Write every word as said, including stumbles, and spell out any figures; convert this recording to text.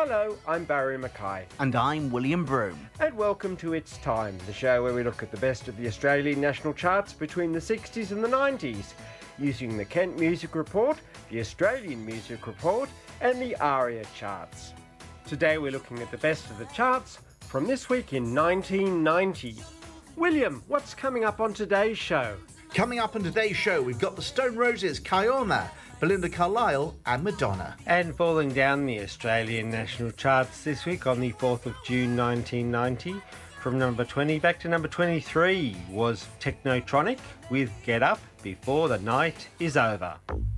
Hello, I'm Barry Mackay. And I'm William Broome. And welcome to It's Time, the show where we look at the best of the Australian national charts between the sixties and the nineties, using the Kent Music Report, the Australian Music Report, and the ARIA charts. Today we're looking at the best of the charts from this week in nineteen ninety. William, what's coming up on today's show? Coming up on today's show, we've got the Stone Roses, Kiona, Belinda Carlisle and Madonna. And falling down the Australian national charts this week on the fourth of June nineteen ninety, from number twenty back to number twenty-three was Technotronic with Get Up Before the Night Is Over.